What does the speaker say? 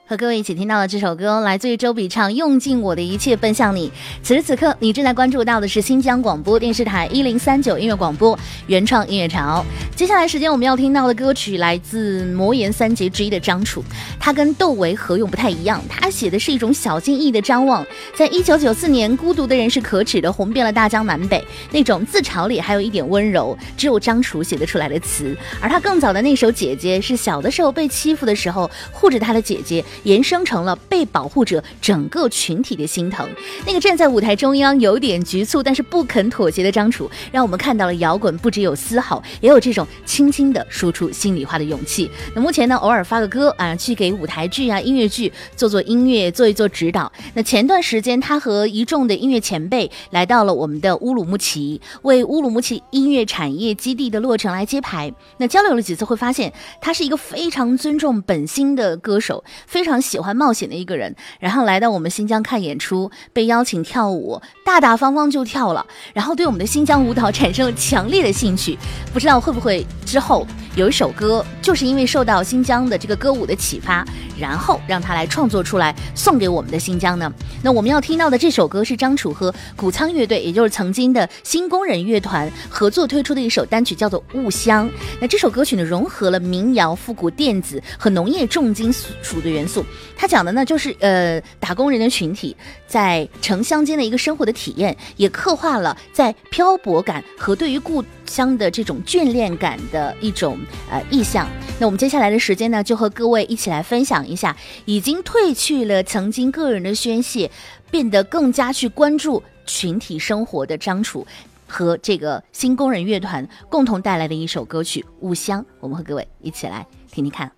和各位一起听到的这首歌来自于周笔畅，用尽我的一切奔向你。此时此刻你正在关注到的是新疆广播电视台1039音乐广播原创音乐潮。接下来时间我们要听到的歌曲来自魔岩三杰之一的张楚，他跟窦唯何勇不太一样，他写的是一种小心翼翼的张望。在1994年孤独的人是可耻的红遍了大江南北，那种自嘲里还有一点温柔，只有张楚写得出来的词。而他更早的那首姐姐是小的时候被欺负的时候护着他的姐姐，延伸成了被保护者整个群体的心疼。那个站在舞台中央有点局促但是不肯妥协的张楚，让我们看到了摇滚不只有嘶吼，也有这种轻轻的说出心里话的勇气。那目前呢，偶尔发个歌啊，去给舞台剧啊音乐剧做音乐，做一做指导。那前段时间他和一众的音乐前辈来到了我们的乌鲁木齐，为乌鲁木齐音乐产业基地的落成来揭牌。那交流了几次会发现他是一个非常尊重本心的歌手，非常喜欢冒险的一个人。然后来到我们新疆看演出，被邀请跳舞，大大方方就跳了，然后对我们的新疆舞蹈产生了强烈的兴趣。不知道会不会之后有一首歌就是因为受到新疆的这个歌舞的启发，然后让他来创作出来送给我们的新疆呢？那我们要听到的这首歌是张楚和谷仓乐队，也就是曾经的新工人乐团合作推出的一首单曲，叫做《雾香》。那这首歌曲呢，融合了民谣、复古、电子和农业重金属的元素。它讲的呢就是打工人的群体在城乡间的一个生活的体验，也刻画了在漂泊感和对于故乡的这种眷恋感的一种意象。那我们接下来的时间呢，就和各位一起来分享一下已经褪去了曾经个人的宣泄，变得更加去关注群体生活的张楚和这个新工人乐团共同带来的一首歌曲《雾香》，我们和各位一起来听听看。